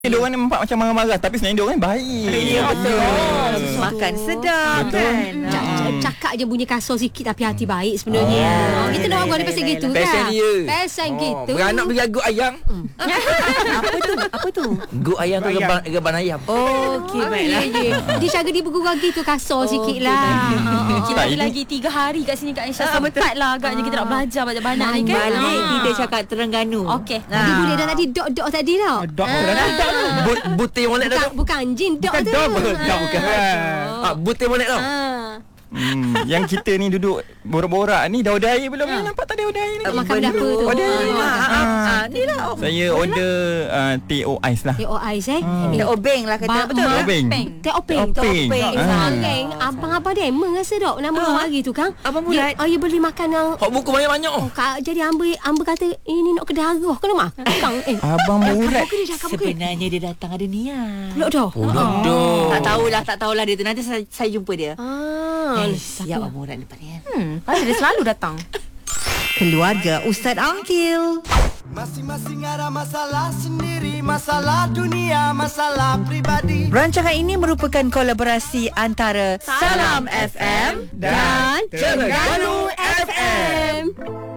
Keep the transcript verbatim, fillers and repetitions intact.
Dia orang ni nampak macam marah-marah, tapi sebenarnya dia orang ni baik. Ya, betul. Ya. Makan sedap kan. Cak- Cakap je bunyi kasar sikit tapi hati baik sebenarnya. Oh, kita dah orang pasal gitu kan. Pasal dia. Pasal gitu. Beranak beragut ayam. Apa tu? Apa tu? Gut ayam tu reban, reban ayam. Okey, baiklah. Ya, ya. Dia cara dia bergurau gitu kasar sikit lah. Kita Tak, ini- lagi tiga hari kat sini Kak Aisyah. Ah, betul. Sempat lah agaknya kita nak belajar banyak-banyak ni kan. Balik Ah. kita cakap Terengganu. Okey. Dia boleh dah tadi dok-dok tadi tau. Doktor dah ada. But, butir molek dah Bukan, tu. bukan anjing dok Bukan tu. dok, dok bukan. Ah, butir molek tau. Ah. Hmm, yang kita ni duduk borak-borak ni dah order air belum? Ni nampak tak ada order air ni. Makan berapa tu? Order air. Ah, ah, ah, ah, ni lah. Oh. Saya order uh, teh o ais lah. Teh o ais eh. Kita obeng lah kata. Ba- Betul ma- lah. Obeng. Teh openg. Teh openg. Eh, Ah. sekarang abang-abang dia emang rasa dok nama Ah. hari tu kan. Abang Mulat. Dia, oh, dia beli makanan. Hok buku banyak-banyak. Oh, Kak, jadi Amba Amba kata ini nak ke darah ke mah? Bang eh. Abang Murat. Apa dia cakap apa? Sebenarnya dia datang ada niat. Peluk dah. Oh, dah. Tak tahulah, tak tahulah dia tu. Nanti saya, saya jumpa dia. Ah. Eh, siap Abang Murat depan ni kan. Hmm, pasal dia selalu datang. Keluarga Ustaz Angkil. Masing-masing ada masalah sendiri, masalah dunia, masalah pribadi. Rancangan ini merupakan kolaborasi antara Salam F M dan Dan Terengganu F M.